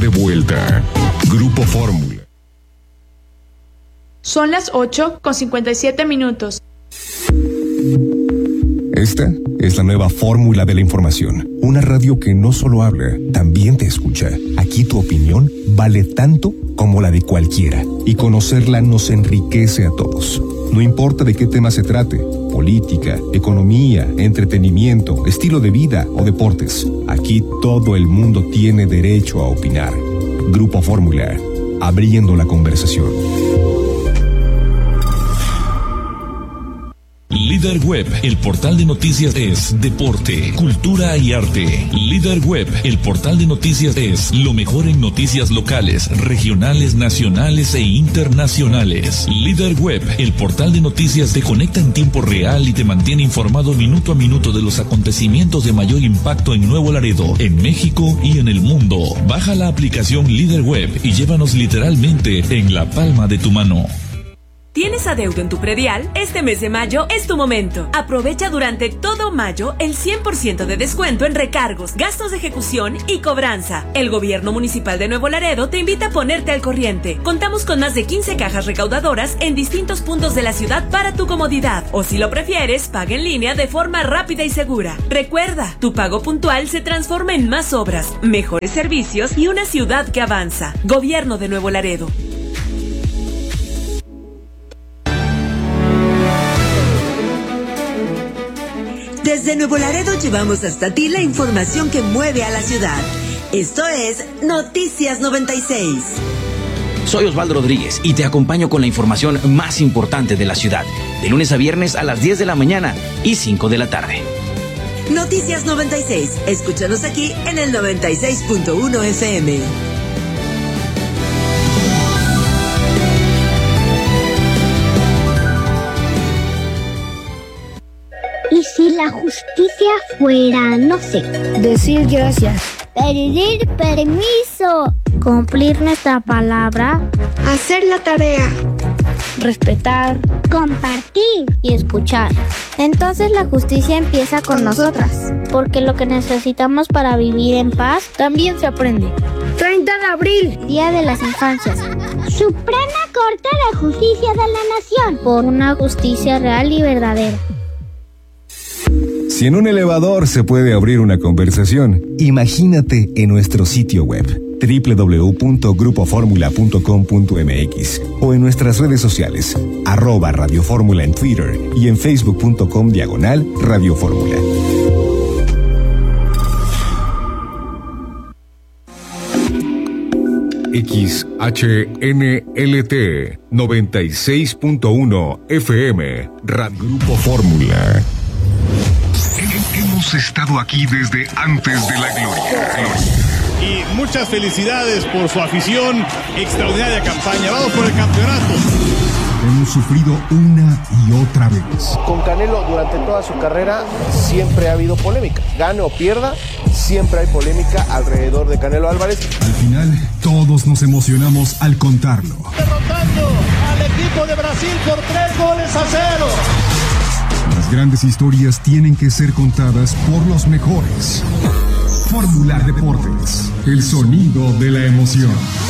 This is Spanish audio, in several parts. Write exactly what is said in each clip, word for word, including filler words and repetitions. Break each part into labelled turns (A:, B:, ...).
A: de vuelta. Grupo Fórmula.
B: Son las ocho con cincuenta y siete minutos.
A: Esta es la nueva fórmula de la información. Una radio que no solo habla, también te escucha. Aquí tu opinión vale tanto como la de cualquiera. Y conocerla nos enriquece a todos. No importa de qué tema se trate. Política, economía, entretenimiento, estilo de vida o deportes. Aquí todo el mundo tiene derecho a opinar. Grupo Fórmula. Abriendo la conversación.
C: Líder Web, el portal de noticias es deporte, cultura y arte. Líder Web, el portal de noticias es lo mejor en noticias locales, regionales, nacionales e internacionales. Líder Web, el portal de noticias te conecta en tiempo real y te mantiene informado minuto a minuto de los acontecimientos de mayor impacto en Nuevo Laredo, en México y en el mundo. Baja la aplicación Líder Web y llévanos literalmente en la palma de tu mano.
D: ¿Tienes adeudo en tu predial? Este mes de mayo es tu momento. Aprovecha durante todo mayo el cien por ciento de descuento en recargos, gastos de ejecución y cobranza. El Gobierno Municipal de Nuevo Laredo te invita a ponerte al corriente. Contamos con más de quince cajas recaudadoras en distintos puntos de la ciudad para tu comodidad. O si lo prefieres, paga en línea de forma rápida y segura. Recuerda, tu pago puntual se transforma en más obras, mejores servicios y una ciudad que avanza. Gobierno de Nuevo Laredo.
E: Desde Nuevo Laredo llevamos hasta ti la información que mueve a la ciudad. Esto es Noticias noventa y seis.
F: Soy Osvaldo Rodríguez y te acompaño con la información más importante de la ciudad, de lunes a viernes a las diez de la mañana y cinco de la tarde.
E: Noticias noventa y seis. Escúchanos aquí en el noventa y seis punto uno F M.
G: ¿Y si la justicia fuera, no sé, decir gracias, pedir permiso, cumplir nuestra palabra, hacer la tarea, respetar, compartir y escuchar? Entonces la justicia empieza con nosotras, porque lo que necesitamos para vivir en paz también se aprende. treinta de abril, Día de las Infancias. Suprema Corte de Justicia de la Nación, por una justicia real y verdadera.
A: Si en un elevador se puede abrir una conversación, imagínate en nuestro sitio web doble u doble u doble u punto grupo fórmula punto com punto m x o en nuestras redes sociales, arroba Radio Fórmula en Twitter y en facebook punto com diagonal Radio Fórmula. X H N L T noventa y seis punto uno F M, Radio Grupo Fórmula. Hemos estado aquí desde antes de la gloria.
H: Y muchas felicidades por su afición, extraordinaria campaña. Vamos por el campeonato.
A: Hemos sufrido una y otra vez.
I: Con Canelo durante toda su carrera siempre ha habido polémica. Gane o pierda, siempre hay polémica alrededor de Canelo Álvarez.
A: Al final, todos nos emocionamos al contarlo.
H: Derrotando al equipo de Brasil por tres goles a cero.
A: Las grandes historias tienen que ser contadas por los mejores. Fórmula Deportes, el sonido de la emoción.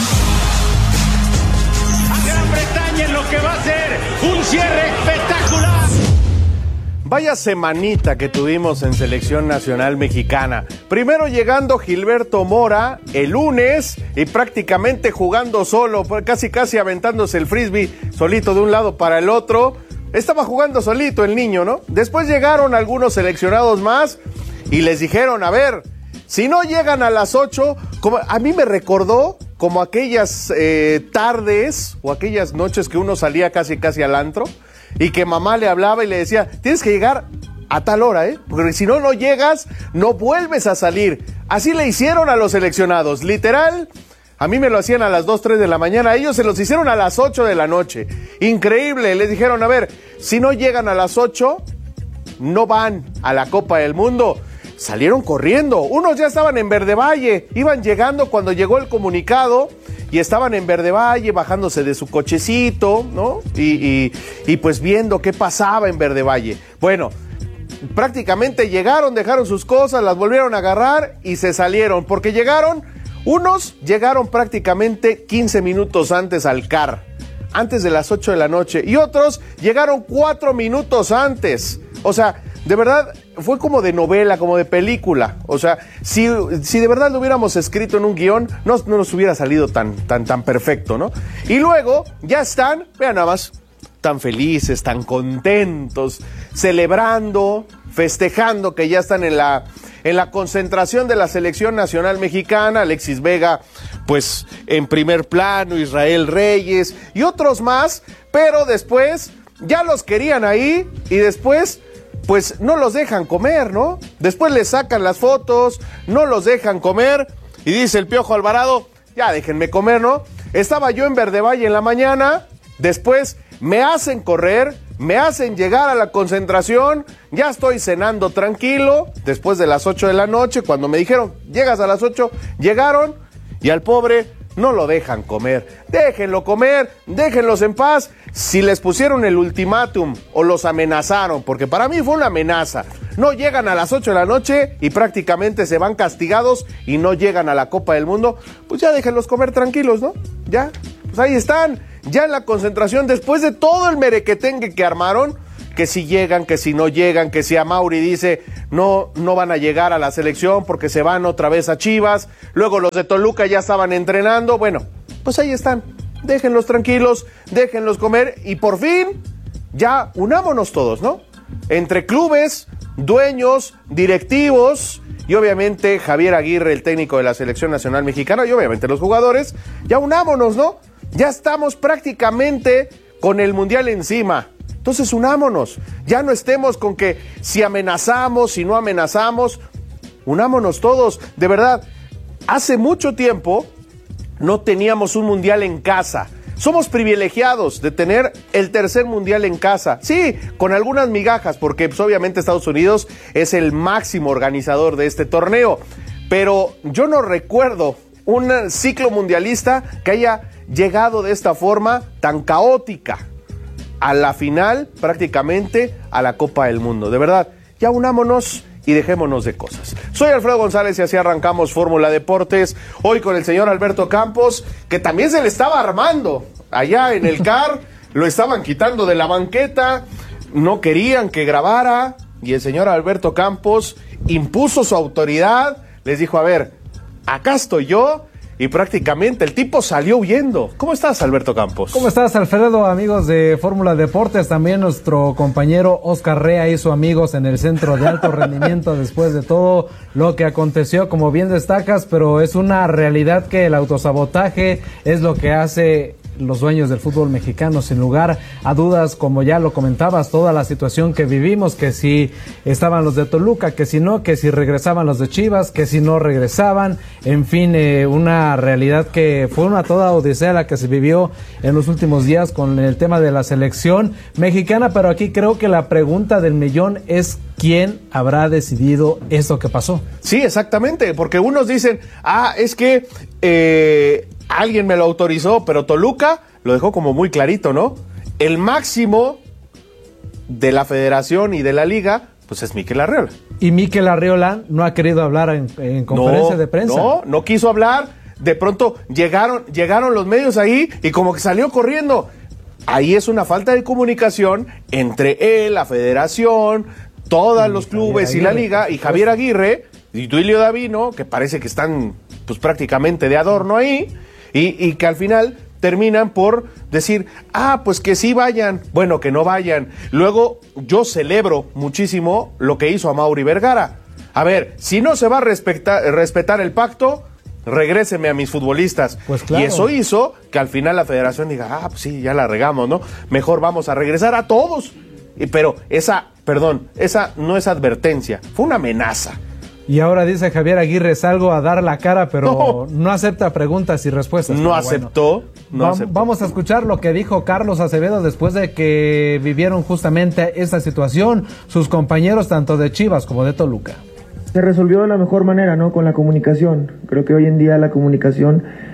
H: A Gran Bretaña en lo que va a ser un cierre espectacular.
I: Vaya semanita que tuvimos en Selección Nacional Mexicana. Primero llegando Gilberto Mora el lunes y prácticamente jugando solo, casi casi aventándose el frisbee solito de un lado para el otro. Estaba jugando solito el niño, ¿no? Después llegaron algunos seleccionados más y les dijeron, a ver, si no llegan a las ocho, como, a mí me recordó como aquellas eh, tardes o aquellas noches que uno salía casi casi al antro y que mamá le hablaba y le decía, tienes que llegar a tal hora, ¿eh? Porque si no, no llegas, no vuelves a salir. Así le hicieron a los seleccionados, literal. A mí me lo hacían a las dos, tres de la mañana, a ellos se los hicieron a las ocho de la noche. Increíble, les dijeron, a ver, si no llegan a las ocho, no van a la Copa del Mundo. Salieron corriendo, unos ya estaban en Verde Valle, iban llegando cuando llegó el comunicado y estaban en Verde Valle bajándose de su cochecito, ¿no? Y, y, y pues viendo qué pasaba en Verde Valle. Bueno, prácticamente llegaron, dejaron sus cosas, las volvieron a agarrar y se salieron, porque llegaron Unos llegaron prácticamente quince minutos antes al C A R, antes de las ocho de la noche, y otros llegaron cuatro minutos antes. O sea, de verdad, fue como de novela, como de película. O sea, si, si de verdad lo hubiéramos escrito en un guión, no, no nos hubiera salido tan, tan, tan perfecto, ¿no? Y luego, ya están, vean nada más, tan felices, tan contentos, celebrando, festejando que ya están en la, en la concentración de la selección nacional mexicana. Alexis Vega, pues, en primer plano, Israel Reyes y otros más, pero después ya los querían ahí y después, pues, no los dejan comer, ¿no? Después les sacan las fotos, no los dejan comer y dice el Piojo Alvarado, ya déjenme comer, ¿no? Estaba yo en Verde Valle en la mañana, después me hacen correr, me hacen llegar a la concentración, ya estoy cenando tranquilo, después de las ocho de la noche, cuando me dijeron, llegas a las ocho, llegaron, y al pobre no lo dejan comer. Déjenlo comer, déjenlos en paz. Si les pusieron el ultimátum o los amenazaron, porque para mí fue una amenaza, no llegan a las ocho de la noche y prácticamente se van castigados y no llegan a la Copa del Mundo, pues ya déjenlos comer tranquilos, ¿no? Ya, pues ahí están, ya en la concentración, después de todo el merequetengue que armaron, que si llegan, que si no llegan, que si Amaury dice no, no van a llegar a la selección porque se van otra vez a Chivas, luego los de Toluca ya estaban entrenando, bueno, pues ahí están, déjenlos tranquilos, déjenlos comer y por fin ya unámonos todos, ¿no? Entre clubes, dueños, directivos y obviamente Javier Aguirre, el técnico de la Selección Nacional Mexicana y obviamente los jugadores, ya unámonos, ¿no? Ya estamos prácticamente con el Mundial encima. Entonces unámonos, ya no estemos con que si amenazamos, si no amenazamos, unámonos todos. De verdad, hace mucho tiempo no teníamos un mundial en casa. Somos privilegiados de tener el tercer mundial en casa. Sí, con algunas migajas, porque pues, obviamente Estados Unidos es el máximo organizador de este torneo. Pero yo no recuerdo un ciclo mundialista que haya llegado de esta forma tan caótica a la final, prácticamente a la Copa del Mundo. De verdad, ya unámonos y dejémonos de cosas. Soy Alfredo González y así arrancamos Fórmula Deportes, hoy con el señor Alberto Campos, que también se le estaba armando allá en el C A R, lo estaban quitando de la banqueta, no querían que grabara, y el señor Alberto Campos impuso su autoridad, les dijo, a ver, acá estoy yo, y prácticamente el tipo salió huyendo. ¿Cómo estás, Alberto Campos?
J: ¿Cómo estás, Alfredo? Amigos de Fórmula Deportes, también nuestro compañero Oscar Rea hizo amigos en el Centro de Alto Rendimiento después de todo lo que aconteció, como bien destacas, pero es una realidad que el autosabotaje es lo que hace los dueños del fútbol mexicano, sin lugar a dudas, como ya lo comentabas, toda la situación que vivimos, que si estaban los de Toluca, que si no, que si regresaban los de Chivas, que si no regresaban, en fin, eh, una realidad que fue una toda odisea la que se vivió en los últimos días con el tema de la selección mexicana, pero aquí creo que la pregunta del millón es ¿quién habrá decidido eso que pasó?
I: Sí, exactamente, porque unos dicen, ah, es que eh, alguien me lo autorizó, pero Toluca lo dejó como muy clarito, ¿no? El máximo de la federación y de la liga, pues es Mikel Arriola.
J: Y Mikel Arriola no ha querido hablar en, en conferencia
I: no,
J: de prensa.
I: No, no quiso hablar. De pronto llegaron, llegaron los medios ahí y como que salió corriendo. Ahí es una falta de comunicación entre él, la federación, todos los clubes y la liga, y Javier Aguirre y Duilio Davino, que parece que están pues prácticamente de adorno ahí, y, y que al final terminan por decir, ah, pues que sí vayan, bueno, que no vayan. Luego yo celebro muchísimo lo que hizo Amaury Vergara. A ver, si no se va a respetar, respetar el pacto, regréseme a mis futbolistas.
J: Pues claro.
I: Y eso hizo que al final la federación diga, ah, pues sí, ya la regamos, ¿no? Mejor vamos a regresar a todos. Y, pero esa, perdón, esa no es advertencia, fue una amenaza.
J: Y ahora dice Javier Aguirre, salgo a dar la cara, pero no, no acepta preguntas y respuestas.
I: No aceptó, bueno, no
J: va,
I: aceptó.
J: Vamos a escuchar lo que dijo Carlos Acevedo después de que vivieron justamente esta situación, sus compañeros tanto de Chivas como de Toluca.
K: Se resolvió de la mejor manera, ¿no? Con la comunicación. Creo que hoy en día la comunicación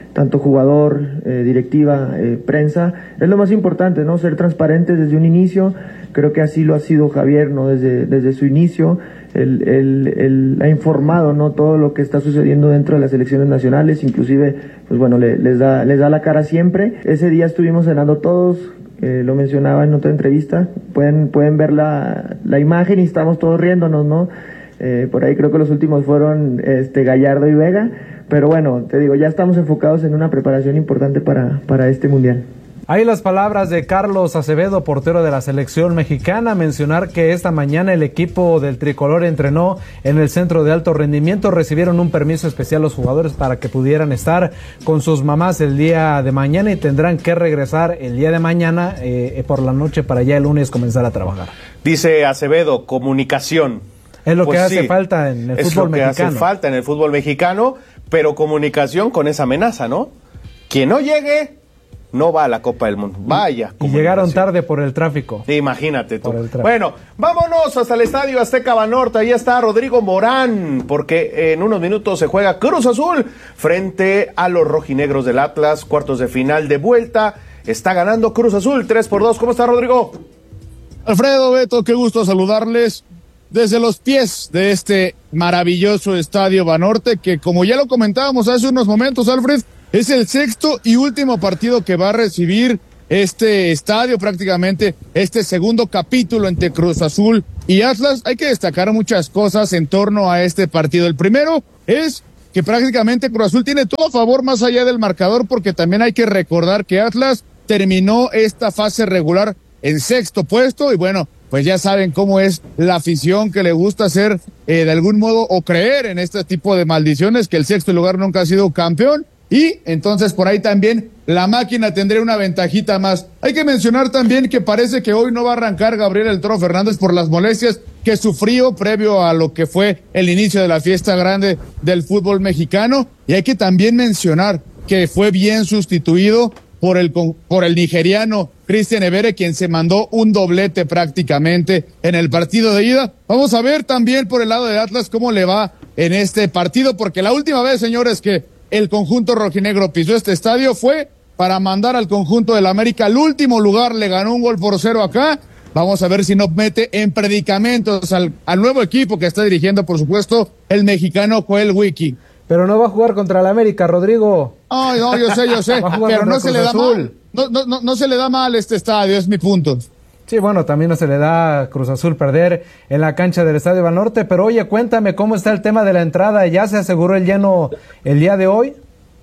K: tanto jugador, eh, directiva, eh, prensa, es lo más importante, ¿no? Ser transparentes desde un inicio. Creo que así lo ha sido Javier, ¿no? Desde, desde su inicio, él, él, él ha informado, ¿no? Todo lo que está sucediendo dentro de las selecciones nacionales, inclusive, pues bueno, le, les da, les da la cara siempre. Ese día estuvimos cenando todos, eh, lo mencionaba en otra entrevista, pueden, pueden ver la, la imagen y estamos todos riéndonos, ¿no? Eh, por ahí creo que los últimos fueron, este, Gallardo y Vega, pero bueno, te digo, ya estamos enfocados en una preparación importante para, para este mundial.
J: Ahí las palabras de Carlos Acevedo, portero de la selección mexicana, mencionar que esta mañana el equipo del tricolor entrenó en el centro de alto rendimiento, recibieron un permiso especial los jugadores para que pudieran estar con sus mamás el día de mañana y tendrán que regresar el día de mañana eh, por la noche para ya el lunes comenzar a trabajar.
I: Dice Acevedo, comunicación.
J: Es lo
I: pues
J: que hace
I: sí,
J: falta en el
I: es
J: fútbol
I: lo que
J: mexicano.
I: hace falta en el fútbol mexicano, pero comunicación con esa amenaza, ¿no? Quien no llegue no va a la Copa del Mundo. Vaya.
J: Y llegaron tarde por el tráfico.
I: Sí, imagínate tú. Bueno, vámonos hasta el Estadio Azteca Banorte. Ahí está Rodrigo Morán, porque en unos minutos se juega Cruz Azul frente a los rojinegros del Atlas. Cuartos de final de vuelta. Está ganando Cruz Azul tres por dos. ¿Cómo está, Rodrigo?
L: Alfredo, Beto, qué gusto saludarles desde los pies de este maravilloso Estadio Banorte, que como ya lo comentábamos hace unos momentos, Alfred, es el sexto y último partido que va a recibir este estadio, prácticamente este segundo capítulo entre Cruz Azul y Atlas. Hay que destacar muchas cosas en torno a este partido. El primero es que prácticamente Cruz Azul tiene todo a favor más allá del marcador, porque también hay que recordar que Atlas terminó esta fase regular en sexto puesto y bueno, pues ya saben cómo es la afición que le gusta hacer eh, de algún modo o creer en este tipo de maldiciones, que el sexto lugar nunca ha sido campeón. Y entonces por ahí también la máquina tendría una ventajita más. Hay que mencionar también que parece que hoy no va a arrancar Gabriel El Toro Fernández por las molestias que sufrió previo a lo que fue el inicio de la fiesta grande del fútbol mexicano. Y hay que también mencionar que fue bien sustituido por el, por el nigeriano Christian Ebere, quien se mandó un doblete prácticamente en el partido de ida. Vamos a ver también por el lado de Atlas cómo le va en este partido, porque la última vez, señores, que el conjunto rojinegro pisó este estadio fue para mandar al conjunto del América al último lugar, le ganó un gol por cero acá. Vamos a ver si no mete en predicamentos al, al nuevo equipo que está dirigiendo, por supuesto, el mexicano Joel Wiki.
J: Pero no va a jugar contra el América, Rodrigo.
L: Ay, no, yo sé, yo sé, pero no se le da mal, no, no, no, no se le da mal este estadio, es mi punto.
J: Sí, bueno, también no se le da a Cruz Azul perder en la cancha del Estadio Banorte, pero oye, cuéntame cómo está el tema de la entrada. ¿Ya se aseguró el lleno el día de hoy?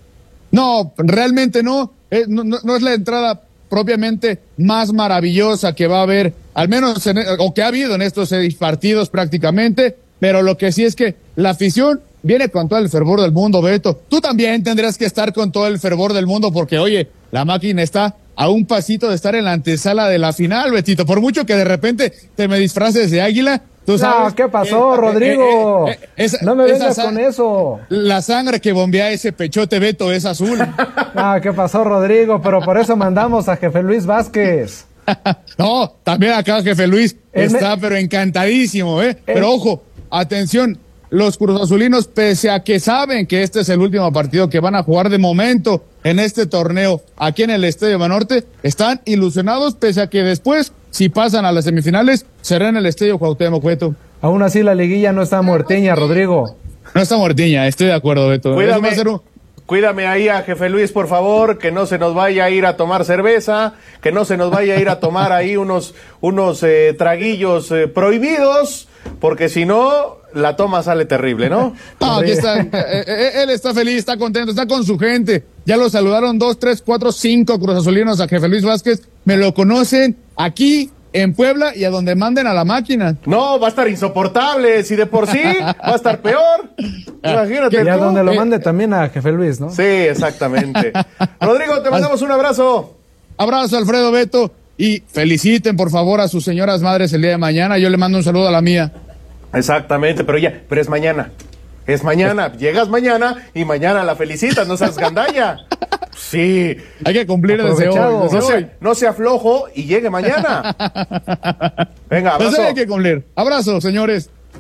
L: No, realmente no. Eh, no, no, no es la entrada propiamente más maravillosa que va a haber, al menos, en, o que ha habido en estos seis partidos prácticamente, pero lo que sí es que la afición viene con todo el fervor del mundo, Beto. Tú también tendrás que estar con todo el fervor del mundo porque, oye, la máquina está a un pasito de estar en la antesala de la final, Betito. Por mucho que de repente te me disfraces de águila, tú sabes.
J: No, ¿qué pasó, eh, Rodrigo? Eh, eh, eh, esa, no me vengas con eso.
L: La sangre que bombea ese pechote, Beto, es azul.
J: Ah, ¿qué pasó, Rodrigo? Pero por eso mandamos a Jefe Luis Vázquez.
L: No, también acá Jefe Luis
J: El
L: está
J: me...
L: pero encantadísimo, ¿eh?
J: El...
L: Pero ojo, atención. Los cruzazulinos, pese a que saben que este es el último partido que van a jugar de momento en este torneo aquí en el Estadio Banorte, están ilusionados, pese a que después, si pasan a las semifinales, será en el Estadio Cuauhtémoc, Beto.
J: Aún así la liguilla no está muertiña, Rodrigo.
L: No está muertiña, estoy de acuerdo, Beto.
I: Cuídame, un... cuídame ahí a Jefe Luis, por favor, que no se nos vaya a ir a tomar cerveza, que no se nos vaya a ir a tomar ahí unos, unos eh, traguillos eh, prohibidos, porque si no, la toma sale terrible, ¿no?
L: Ah, aquí está. eh, él está feliz, está contento, está con su gente. Ya lo saludaron dos, tres, cuatro, cinco cruzazulinos a Jefe Luis Vázquez. Me lo conocen aquí en Puebla y a donde manden a la máquina.
I: No, va a estar insoportable. Si de por sí va a estar peor. Imagínate.
J: Y a donde lo mande también a Jefe Luis, ¿no?
I: Sí, exactamente. Rodrigo, te mandamos un abrazo.
L: Abrazo, Alfredo, Beto. Y feliciten, por favor, a sus señoras madres el día de mañana. Yo le mando un saludo a la mía.
I: Exactamente, pero ya, pero es mañana. Es mañana. Llegas mañana y mañana la felicitas, no seas gandalla. Sí.
L: Hay que cumplir desde hoy.
I: No se, no se aflojo y llegue mañana. Venga, abrazo.
L: Pues hay que cumplir. Abrazo, señores.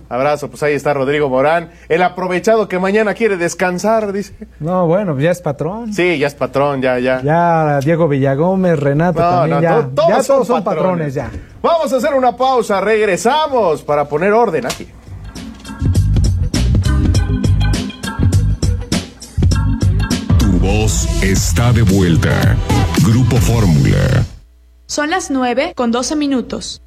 I: Abrazo, pues ahí está Rodrigo Morán, el aprovechado que mañana quiere descansar, dice.
J: No, bueno, ya es patrón.
I: Sí, ya es patrón, ya, ya.
J: Ya Diego Villagómez, Renato
I: No,
J: también,
I: no,
J: ya,
I: to- todos
J: ya
I: son
J: todos son
I: patrones.
J: patrones, ya.
I: Vamos a hacer una pausa, regresamos para poner orden aquí.
A: Tu voz está de vuelta. Grupo Fórmula.
B: Son las nueve con doce minutos.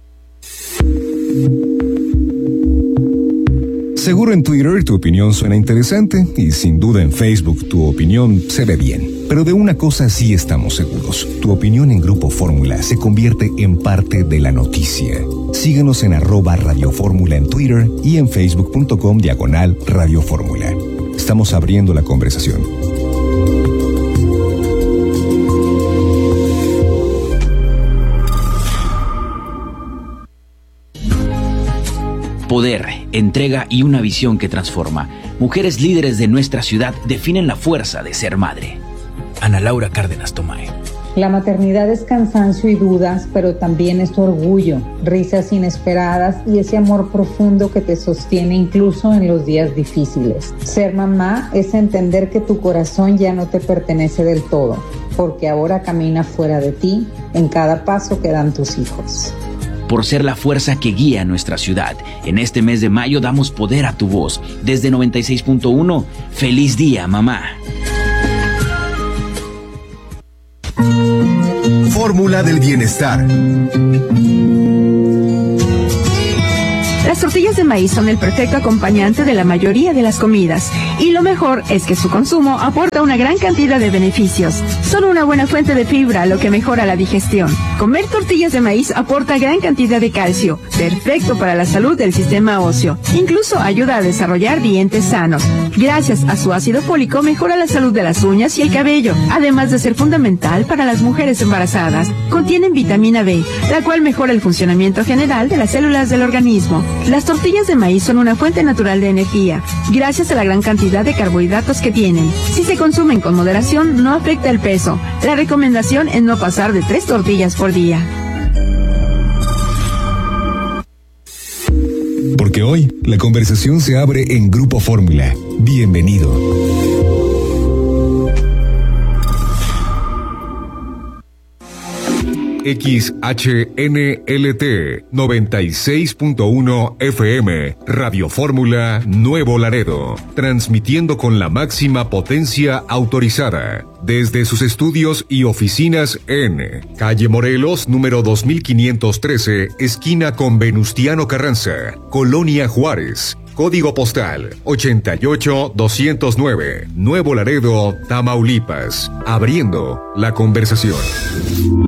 A: Seguro en Twitter tu opinión suena interesante y sin duda en Facebook tu opinión se ve bien. Pero de una cosa sí estamos seguros. Tu opinión en Grupo Fórmula se convierte en parte de la noticia. Síguenos en arroba Radio Fórmula en Twitter y en facebook.com diagonal Radio Fórmula. Estamos abriendo la conversación.
F: Poder, entrega y una visión que transforma. Mujeres líderes de nuestra ciudad definen la fuerza de ser madre. Ana Laura Cárdenas Tomae.
M: La maternidad es cansancio y dudas, pero también es orgullo, risas inesperadas y ese amor profundo que te sostiene incluso en los días difíciles. Ser mamá es entender que tu corazón ya no te pertenece del todo, porque ahora camina fuera de ti en cada paso que dan tus hijos.
F: Por ser la fuerza que guía nuestra ciudad. En este mes de mayo damos poder a tu voz. Desde noventa y seis punto uno, ¡feliz día, mamá!
A: Fórmula del bienestar.
N: Las tortillas de maíz son el perfecto acompañante de la mayoría de las comidas. Y lo mejor es que su consumo aporta una gran cantidad de beneficios. Son una buena fuente de fibra, lo que mejora la digestión. Comer tortillas de maíz aporta gran cantidad de calcio, perfecto para la salud del sistema óseo. Incluso ayuda a desarrollar dientes sanos. Gracias a su ácido fólico mejora la salud de las uñas y el cabello, además de ser fundamental para las mujeres embarazadas. Contienen vitamina B, la cual mejora el funcionamiento general de las células del organismo. Las tortillas de maíz son una fuente natural de energía, gracias a la gran cantidad de carbohidratos que tienen. Si se consumen con moderación, no afecta el peso. La recomendación es no pasar de tres tortillas por día.
A: Porque hoy la conversación se abre en Grupo Fórmula. Bienvenido. X H N L T noventa y seis punto uno F M, Radio Fórmula Nuevo Laredo, transmitiendo con la máxima potencia autorizada, desde sus estudios y oficinas en Calle Morelos, número dos mil quinientos trece, esquina con Venustiano Carranza, Colonia Juárez. Código postal ochenta y ocho doscientos nueve, Nuevo Laredo, Tamaulipas. Abriendo la conversación.